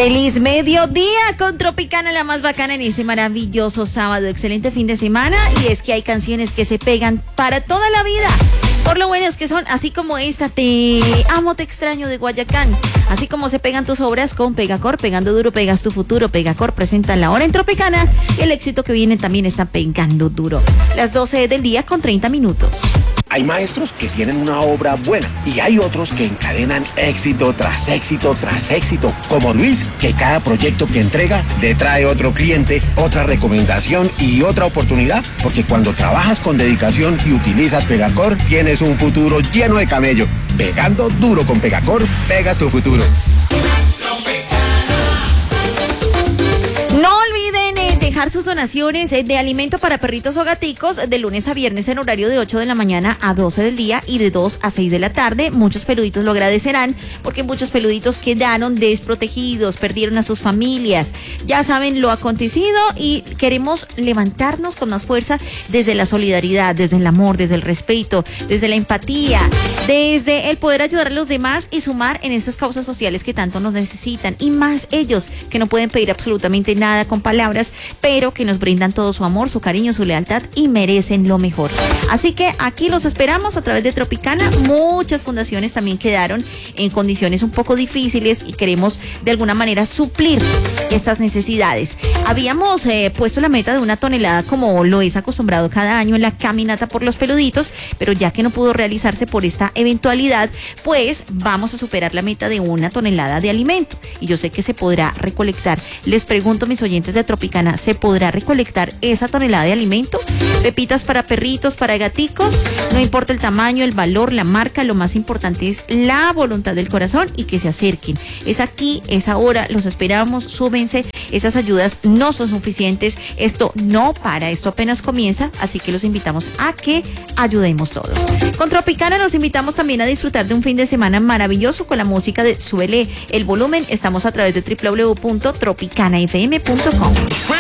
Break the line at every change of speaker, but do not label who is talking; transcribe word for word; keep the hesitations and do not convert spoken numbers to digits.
Feliz mediodía con Tropicana, la más bacana en ese maravilloso sábado. Excelente fin de semana. Y es que hay canciones que se pegan para toda la vida. Por lo buenas que son, así como esa Te amo, te extraño de Guayacán. Así como se pegan tus obras con Pegacor, pegando duro, pegas tu futuro. Pegacor presenta la hora en Tropicana. Y el éxito que viene también está pegando duro. Las doce del día con treinta minutos.
Hay maestros que tienen una obra buena y hay otros que encadenan éxito tras éxito tras éxito, como Luis, que cada proyecto que entrega le trae otro cliente, otra recomendación y otra oportunidad, porque cuando trabajas con dedicación y utilizas Pegacor, tienes un futuro lleno de camello. Pegando duro con Pegacor, pegas tu futuro.
No olviden eh, dejar sus donaciones eh, de alimento para perritos o gaticos de lunes a viernes en horario de ocho de la mañana a doce del día y de dos a seis de la tarde. Muchos peluditos lo agradecerán porque muchos peluditos quedaron desprotegidos, perdieron a sus familias. Ya saben lo acontecido y queremos levantarnos con más fuerza desde la solidaridad, desde el amor, desde el respeto, desde la empatía, desde el poder ayudar a los demás y sumar en estas causas sociales que tanto nos necesitan, y más ellos que no pueden pedir absolutamente nada nada con palabras, pero que nos brindan todo su amor, su cariño, su lealtad y merecen lo mejor. Así que aquí los esperamos a través de Tropicana. Muchas fundaciones también quedaron en condiciones un poco difíciles y queremos de alguna manera suplir estas necesidades. Habíamos eh, puesto la meta de una tonelada como lo es acostumbrado cada año en la caminata por los peluditos, pero ya que no pudo realizarse por esta eventualidad, pues vamos a superar la meta de una tonelada de alimento y yo sé que se podrá recolectar. Les pregunto, mis oyentes de Tropicana, ¿se podrá recolectar esa tonelada de alimento? Pepitas para perritos, para gaticos, no importa el tamaño, el valor, la marca, lo más importante es la voluntad del corazón y que se acerquen. Es aquí, es ahora, los esperamos, súbense, esas ayudas no son suficientes, esto no para, esto apenas comienza, así que los invitamos a que ayudemos todos. Con Tropicana los invitamos también a disfrutar de un fin de semana maravilloso con la música de Súbele el volumen. Estamos a través de doble u doble u doble u punto tropicana f m punto com.